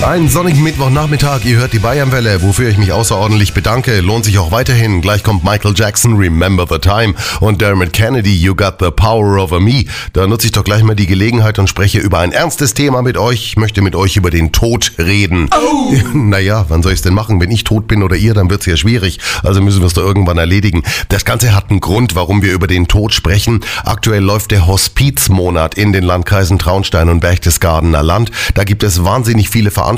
Einen sonnigen Mittwochnachmittag, ihr hört die Bayernwelle, wofür ich mich außerordentlich bedanke. Lohnt sich auch weiterhin. Gleich kommt Michael Jackson, Remember the Time, und Dermot Kennedy, You Got the Power Over Me. Da nutze ich doch gleich mal die Gelegenheit und spreche über ein ernstes Thema mit euch. Ich möchte mit euch über den Tod reden. Oh. Naja, wann soll ich es denn machen? Wenn ich tot bin oder ihr, dann wird es ja schwierig. Also müssen wir es doch irgendwann erledigen. Das Ganze hat einen Grund, warum wir über den Tod sprechen. Aktuell läuft der Hospizmonat in den Landkreisen Traunstein und Berchtesgadener Land. Da gibt es wahnsinnig viele Veranstaltungen,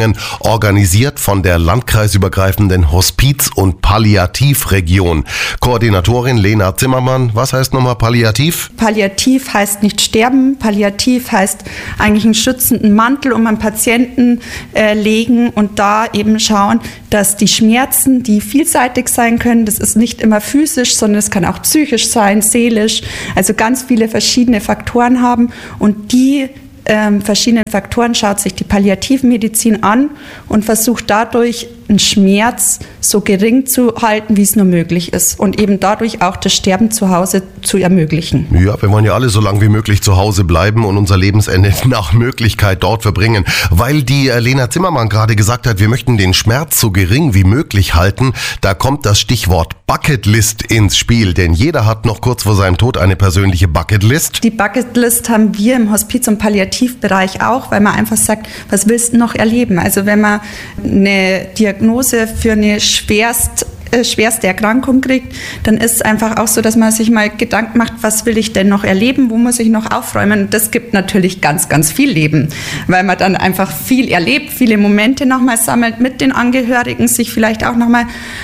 organisiert von der landkreisübergreifenden Hospiz- und Palliativregion. Koordinatorin Lena Zimmermann, was heißt nochmal Palliativ? Palliativ heißt nicht sterben, Palliativ heißt eigentlich einen schützenden Mantel um einen Patienten legen und da eben schauen, dass die Schmerzen, die vielseitig sein können, das ist nicht immer physisch, sondern es kann auch psychisch sein, seelisch, also ganz viele verschiedene Faktoren haben und die verschiedenen Faktoren schaut sich die Palliativmedizin an und versucht dadurch einen Schmerz so gering zu halten, wie es nur möglich ist und eben dadurch auch das Sterben zu Hause zu ermöglichen. Ja, wir wollen ja alle so lange wie möglich zu Hause bleiben und unser Lebensende nach Möglichkeit dort verbringen. Weil die Lena Zimmermann gerade gesagt hat, wir möchten den Schmerz so gering wie möglich halten, da kommt das Stichwort Bucketlist ins Spiel, denn jeder hat noch kurz vor seinem Tod eine persönliche Bucketlist. Die Bucketlist haben wir im Hospiz- und Palliativbereich auch, weil man einfach sagt, was willst du noch erleben? Also wenn man eine Diagnose für eine schwerste Erkrankung kriegt, dann ist es einfach auch so, dass man sich mal Gedanken macht, was will ich denn noch erleben, wo muss ich noch aufräumen? Und das gibt natürlich ganz, ganz viel Leben, weil man dann einfach viel erlebt, viele Momente nochmal sammelt mit den Angehörigen, sich vielleicht auch nochmal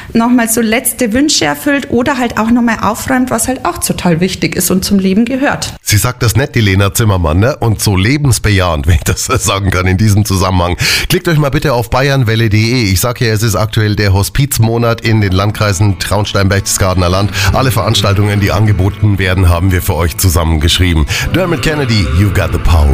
so letzte Wünsche erfüllt oder halt auch nochmal aufräumt, was halt auch total wichtig ist und zum Leben gehört. Sie sagt das nett, die Lena Zimmermann, ne? Und so lebensbejahend, wenn ich das sagen kann in diesem Zusammenhang. Klickt euch mal bitte auf bayernwelle.de. Ich sage ja, es ist aktuell der Hospizmonat in den Landkreisen Traunstein, Berchtesgadener Land. Alle Veranstaltungen, die angeboten werden, haben wir für euch zusammengeschrieben. Dermot Kennedy, You Got the Power